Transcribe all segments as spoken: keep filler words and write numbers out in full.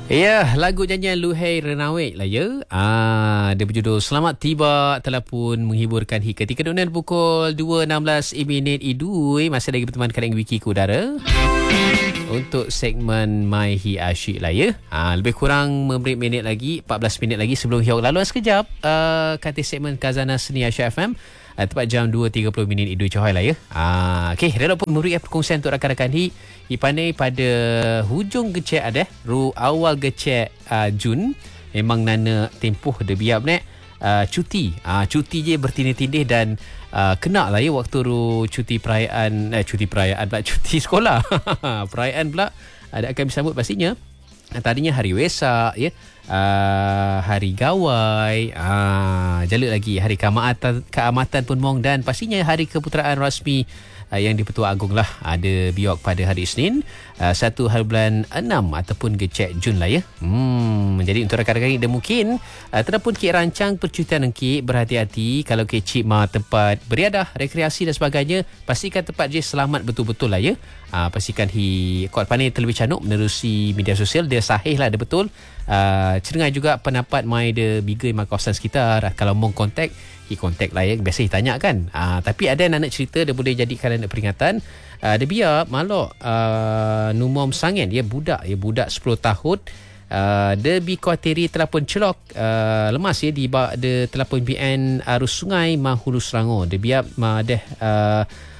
Ya, lagu nyanyian Luhai Renawik lah ya. Ah, dia berjudul Selamat Tiba telah pun menghiburkan hingga ketika dunia pukul dua enam belas minit idui. Masih lagi berteman dengan Wiki ke udara untuk segmen My Hi Asyik lah ya. Ah, lebih kurang memberi minit lagi, empat belas minit lagi sebelum hiau laluan sekejap. Uh, kata segmen Khazanah Seni Asyik F M. Uh, tepat jam dua tiga puluh minit idui Johor lah ya. Ah, okey, rela pun memberi perkongsian untuk rakan-rakan Hi. Hi pandai pada hujung gecek ada, ru awal gecek uh, Jun memang nana tempoh de biap nek uh, cuti. Uh, cuti je bertindih-tindih dan uh, kena lah ya waktu ru cuti perayaan eh, cuti perayaan pula cuti sekolah. Perayaan pula ada akan disambut pastinya. Tadinya hari Wesak ya. Uh, hari Gawai, uh, jalur lagi hari keamatan, keamatan pun mong dan pastinya hari keputeraan rasmi uh, yang di-Pertua Agong lah ada biok pada hari Isnin uh, satu hari bulan enam ataupun gecek Jun lah ya. Hmm, jadi untuk rakan-rakan yang mungkin uh, terdapat kek rancang percutian kek, berhati-hati kalau kek cik ma tempat beriadah, rekreasi dan sebagainya, pastikan tempat je selamat betul-betul lah ya. Uh, pastikan hi kuat pandai terlebih canuk menerusi media sosial dia sahih lah, dia betul. Uh, cendengai juga pendapat mai de bigger mai kawasan sekitar. Kalau mau kontak, hi kontak lah ya. Biasa hi tanya kan. Uh, tapi ada anak cerita dia boleh jadikan anak peringatan. Uh, dia biar malok uh, numom sangen dia budak, ya budak sepuluh tahun. Uh, dia bi kuatiri telah pun celok uh, lemas ya di bawah de telah pun B N arus sungai Mahulu Selangor. Dia biar ma deh uh,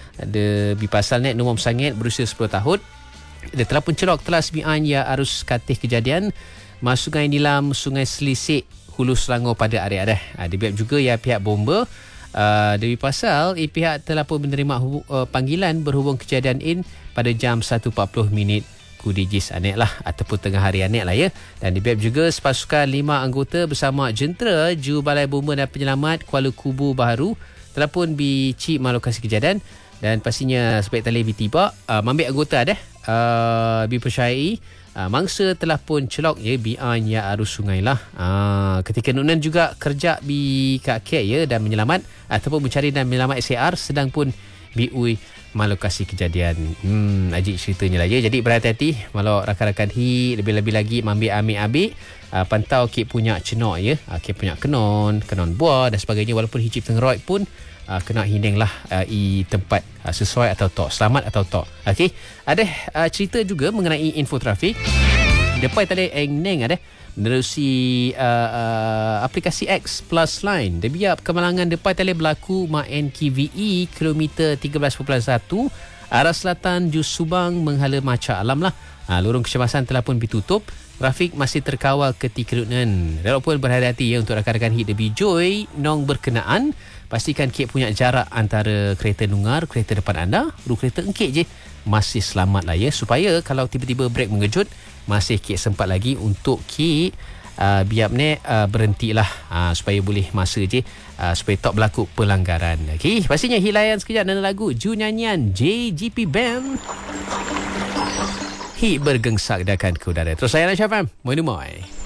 ada bi pasal net numom sangen berusia sepuluh tahun. Dia telah pun celok telah sembilan ya arus katih kejadian masuk sungai Nilam, Sungai Selisik, Hulu Selangor pada area dah. Ha, dia biar juga ya pihak bomba uh, dari pasal eh, pihak telah pun menerima hubu, uh, panggilan berhubung kejadian in pada jam satu empat puluh minit kudijis anek lah ataupun tengah hari anek lah ya. Dan dia biar juga sepasukan lima anggota bersama jentera Ju Balai Bomba dan Penyelamat Kuala Kubu Baharu telah pun bicik lokasi kejadian dan pastinya sebaik tali tiba uh, mambil anggota dah uh, dipercayai Uh, mangsa telah pun celok ya bian ya arus sungai lah. Uh, ketika nunan juga kerja di kakek ya dan menyelamat ataupun mencari dan menyelamat S A R sedang pun biui malokasi kejadian. Hmm, ajik ceritanya lah ya. Jadi berhati-hati malau rakan-rakan hi lebih-lebih lagi mambil ambil-ambil uh, pantau kek punya cenok ya. Uh, kek punya kenon, kenon buah dan sebagainya walaupun hicip tengeroid pun Uh, kena hindeng lah uh, i tempat uh, sesuai atau tak, selamat atau tak. Okey, ada uh, cerita juga mengenai info trafik. Depan tadi Engneng ada menerusi uh, uh, aplikasi X Plus Line. Dia biar kemalangan depan tadi berlaku ma N K V E kilometer tiga belas perpuluhan satu arah selatan Jus Subang menghala Maca Alam lah. Uh, lorong kecemasan telah pun ditutup. Trafik masih terkawal ketika nunan. Walaupun berhati-hati ya untuk rakan-rakan hit lebih joy nong berkenaan. Pastikan kek punya jarak antara kereta nungar, kereta depan anda, ru kereta engkek je masih selamat lah ya. Supaya kalau tiba-tiba brek mengejut, masih kek sempat lagi untuk kek uh, biar ni uh, berhentilah uh, supaya boleh masa je uh, supaya tak berlaku pelanggaran. Okey, pastinya hilayan sekejap dan lagu Ju nyanyian J G P Band. Hi bergengsak dakan ke udara. Terus saya Asyaf M. Moi-moi.